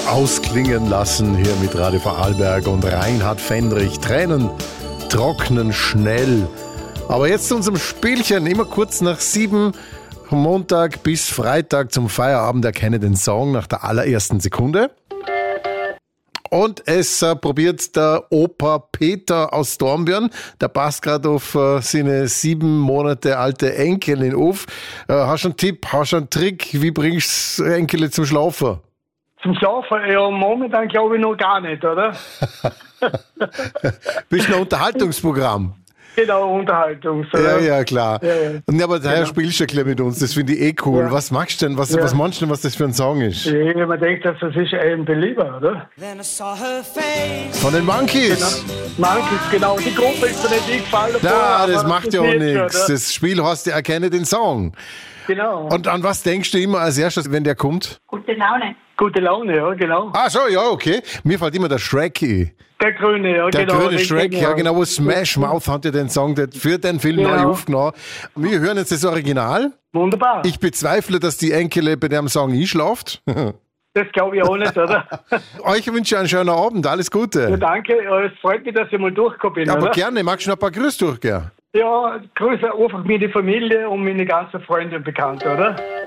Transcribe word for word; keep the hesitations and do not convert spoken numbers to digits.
ausklingen lassen hier mit Radio Vorarlberg und Reinhard Fendrich. Tränen trocknen schnell. Aber jetzt zu unserem Spielchen, immer kurz nach sieben, Montag bis Freitag zum Feierabend. Erkenne den Song nach der allerersten Sekunde. Und es äh, probiert der Opa Peter aus Dornbirn. Der passt gerade auf äh, seine sieben Monate alte Enkelin auf. Äh, hast du einen Tipp, hast du einen Trick? Wie bringst du Enkel zum Schlafen? Zum Schlafen? Ja, momentan glaube ich noch gar nicht, oder? Bist du ein Unterhaltungsprogramm? Genau, Unterhaltung. So. Ja, ja, klar. Ja, ja. Und aber daher Genau. spielst du ein bisschen mit uns, das finde ich eh cool. Ja. Was magst du denn, was, Ja. was meinst du denn, was das für ein Song ist? Ja, man denkt, dass das ist ein Belieber, oder? Von den Monkeys. Monkeys, genau. Die Gruppe ist mir nicht eingefallen. Ja, vorher, das aber macht ja auch wird schon, nichts. oder? Das Spiel heißt ja Erkenne den Song. Genau. Und an was denkst du immer als erstes, wenn der kommt? Gute Laune. Gute Laune, ja, genau. Ah, so, ja, okay. Mir fällt immer der Shrek ein. Der Grüne, ja, Der genau. grüne den Shrek, kenn ich ja auch. genau, wo Smash Mouth hat ja den Song der für den Film Genau. neu aufgenommen. Wir hören jetzt das Original. Wunderbar. Ich bezweifle, dass die Enkele bei dem Song einschlaft. Das glaube ich auch nicht, oder? Euch wünsche ich einen schönen Abend, alles Ja, Gute. danke. Ja, es freut mich, dass ich mal durchgekommen bin, Ja, aber oder? gerne, magst du noch ein paar Grüße durchgehen? Ja, grüße einfach meine Familie und meine ganzen Freunde und Bekannte, oder?